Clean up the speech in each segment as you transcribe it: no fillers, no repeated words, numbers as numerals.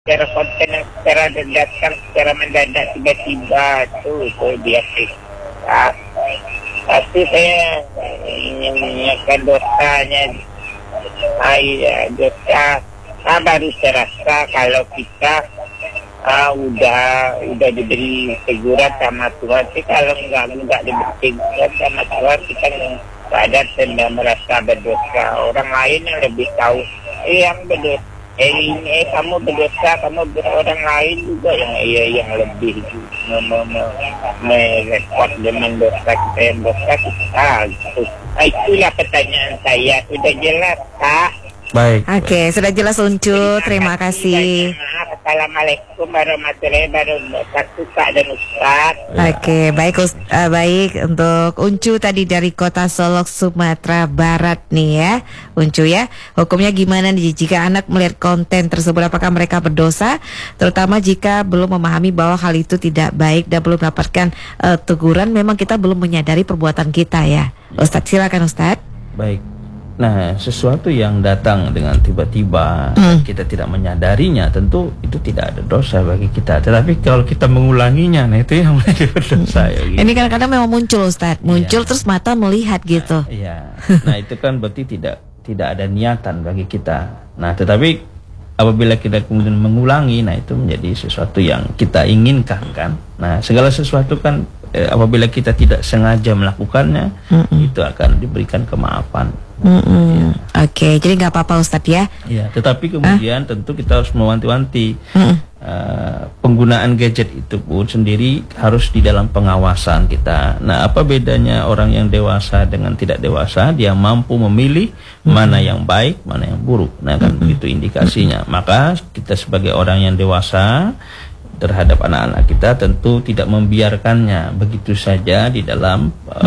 secara konten yang secara dadakan, secara mendadak tiba-tiba itu biasa. Nah, tapi saya ingin mengingatkan dosanya. Dosa baru saya rasa kalau kita udah diberi teguran sama Tuhan. Tapi kalau nggak diberi teguran sama Tuhan, kita sadar dan merasa berdosa. Orang lain yang lebih tahu yang berdosa. Kamu berdosa, orang lain juga yang lebih merepot dengan dosa kita, yang dosa kita gitu. Itulah pertanyaan saya. Sudah jelas, Pak? Baik. Oke, sudah jelas Uncu. Terima kasih. Assalamualaikum warahmatullahi wabarakatuh, Pak dan Ustaz. Oke, baik baik untuk Uncu tadi dari Kota Solok, Sumatera Barat nih ya, Uncu ya. Hukumnya gimana nih jika anak melihat konten tersebut, apakah mereka berdosa? Terutama jika belum memahami bahwa hal itu tidak baik dan belum mendapatkan teguran, memang kita belum menyadari perbuatan kita ya. Ustadz, silakan Ustadz. Baik. Nah, sesuatu yang datang dengan tiba-tiba kita tidak menyadarinya, tentu itu tidak ada dosa bagi kita. Tetapi kalau kita mengulanginya, nah itu yang menjadi berdosa ya. Gitu. Ini kadang-kadang memang muncul Ustadz, terus mata melihat gitu. Iya. Nah, itu kan berarti tidak ada niatan bagi kita. Nah, tetapi apabila kita kemudian mengulangi, nah itu menjadi sesuatu yang kita inginkan kan. Nah, segala sesuatu kan apabila kita tidak sengaja melakukannya, itu akan diberikan kemaafan. Oke, jadi nggak apa-apa Ustadz ya. Ya, tetapi kemudian tentu kita harus mewanti-wanti penggunaan gadget itu pun sendiri harus di dalam pengawasan kita. Nah, apa bedanya orang yang dewasa dengan tidak dewasa? Dia mampu memilih mana yang baik, mana yang buruk. Nah, kan begitu indikasinya. Maka kita sebagai orang yang dewasa terhadap anak-anak kita tentu tidak membiarkannya begitu saja di dalam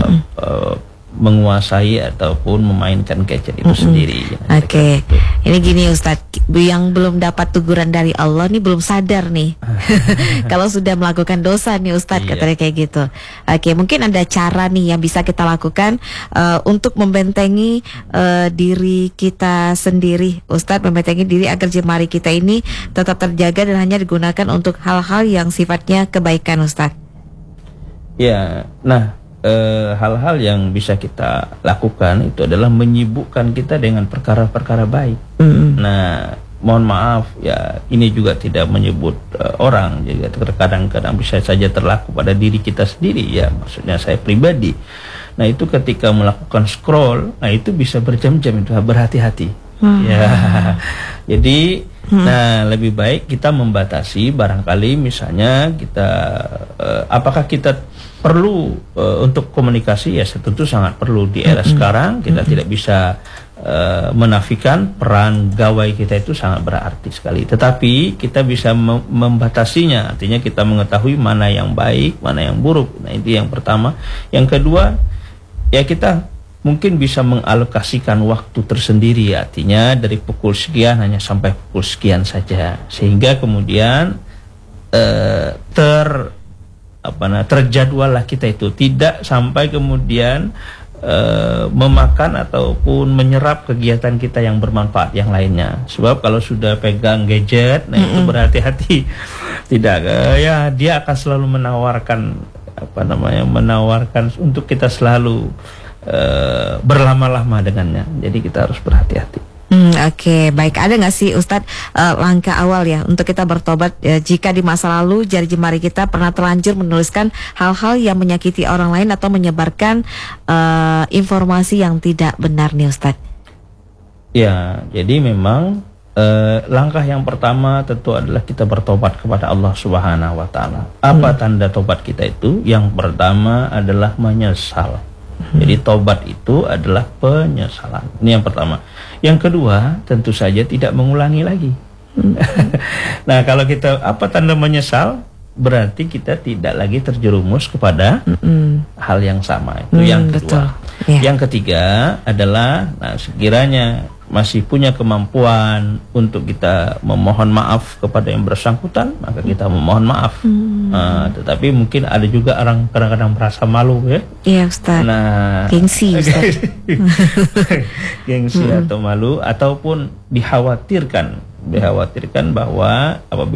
menguasai ataupun memainkan gadget itu sendiri. Oke. Ini gini Ustadz, yang belum dapat teguran dari Allah nih belum sadar nih kalau sudah melakukan dosa nih Ustadz, katanya kayak gitu. Oke, mungkin ada cara nih yang bisa kita lakukan untuk membentengi diri kita sendiri Ustadz, membentengi diri agar jemari kita ini tetap terjaga dan hanya digunakan untuk hal-hal yang sifatnya kebaikan Ustadz. Ya, nah hal-hal yang bisa kita lakukan itu adalah menyibukkan kita dengan perkara-perkara baik. Nah, mohon maaf ya, ini juga tidak menyebut orang, jadi kadang-kadang bisa saja terlaku pada diri kita sendiri ya, maksudnya saya pribadi. Nah, itu ketika melakukan scroll, nah itu bisa berjam-jam, itu berhati-hati. Ya, jadi nah lebih baik kita membatasi. Barangkali misalnya kita apakah kita perlu untuk komunikasi? Ya tentu sangat perlu di era sekarang. Kita tidak bisa menafikan peran gawai kita itu sangat berarti sekali. Tetapi kita bisa membatasinya. Artinya kita mengetahui mana yang baik, mana yang buruk. Nah, itu yang pertama. Yang kedua, ya kita mungkin bisa mengalokasikan waktu tersendiri. Artinya dari pukul sekian hanya sampai pukul sekian saja. Sehingga kemudian terjadwallah kita itu, tidak sampai kemudian memakan ataupun menyerap kegiatan kita yang bermanfaat yang lainnya. Sebab kalau sudah pegang gadget, nah itu berhati-hati. Tidak ya, dia akan selalu menawarkan untuk kita selalu berlama-lama dengannya. Jadi kita harus berhati-hati. Oke, baik. Ada nggak sih Ustadz langkah awal ya untuk kita bertobat jika di masa lalu jari-jemari kita pernah terlanjur menuliskan hal-hal yang menyakiti orang lain atau menyebarkan informasi yang tidak benar nih Ustadz? Ya, jadi memang langkah yang pertama tentu adalah kita bertobat kepada Allah Subhanahu wa Ta'ala. Apa tanda tobat kita itu? Yang pertama adalah menyesal. Jadi tobat itu adalah penyesalan. Ini yang pertama. Yang kedua, tentu saja tidak mengulangi lagi. Nah, kalau kita apa tanda menyesal? Berarti kita tidak lagi terjerumus kepada hal yang sama. Itu yang kedua. Yang ketiga adalah, nah, sekiranya masih punya kemampuan untuk kita memohon maaf kepada yang bersangkutan, maka kita memohon maaf. Tetapi mungkin ada juga orang kadang-kadang merasa malu ya. Iya Ustaz. Nah, gengsi Ustaz. Gengsi atau malu, ataupun dikhawatirkan dikhawatirkan bahwa apabila